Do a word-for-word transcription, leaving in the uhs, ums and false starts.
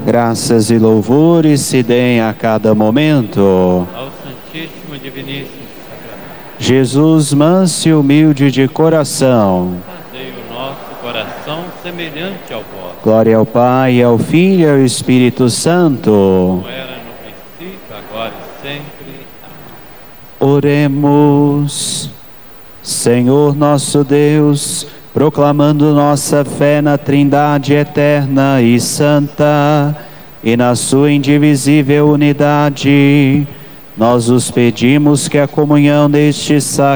Graças e louvores se deem a cada momento ao Santíssimo e Diviníssimo Sacramento. Jesus, manso e humilde de coração. Fazei o nosso coração semelhante ao vosso. Glória ao Pai, ao Filho e ao Espírito Santo. Como era no princípio, agora e sempre. Amém. Oremos. Senhor nosso Deus, proclamando nossa fé na Trindade eterna e santa e na sua indivisível unidade, nós os pedimos que a comunhão deste sacramento